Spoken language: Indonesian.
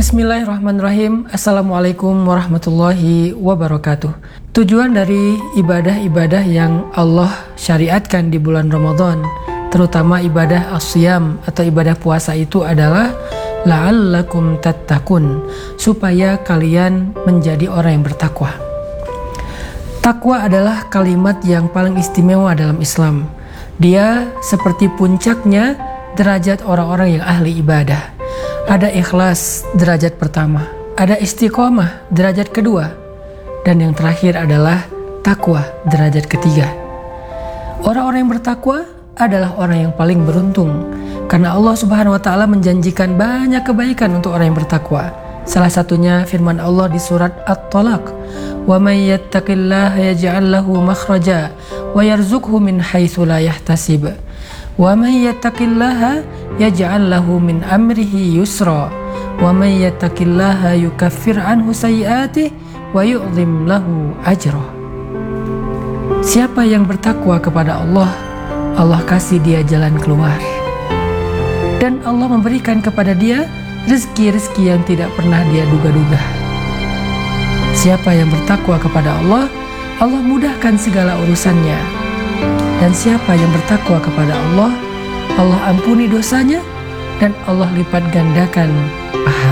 Bismillahirrahmanirrahim. Assalamualaikum warahmatullahi wabarakatuh. Tujuan dari ibadah-ibadah yang Allah syariatkan di bulan Ramadan, terutama ibadah as-siyam atau ibadah puasa itu adalah la'allakum tattaqun, supaya kalian menjadi orang yang bertakwa. Takwa adalah kalimat yang paling istimewa dalam Islam. Dia seperti puncaknya derajat orang-orang yang ahli ibadah. Ada ikhlas, derajat pertama. Ada istiqomah, derajat kedua. Dan yang terakhir adalah takwa, derajat ketiga. Orang-orang yang bertakwa adalah orang yang paling beruntung, karena Allah Subhanahu wa Ta'ala menjanjikan banyak kebaikan untuk orang yang bertakwa. Salah satunya firman Allah di surat At-Talaq, "Wa may yattaqillaha yaj'al lahu makhraja wa yarzuqhu min haitsu la yahtasib. Wa may yattaqillaha yaj'al lahu min amrihi yusra. Wa may yattaqillaha yukaffir anhu sayyi'atihi wa yu'dhim lahu ajra." Siapa yang bertakwa kepada Allah, Allah kasih dia jalan keluar. Dan Allah memberikan kepada dia rezeki-rezeki yang tidak pernah dia duga-duga. Siapa yang bertakwa kepada Allah, Allah mudahkan segala urusannya. Dan siapa yang bertakwa kepada Allah, Allah ampuni dosanya dan Allah lipat gandakan pahala.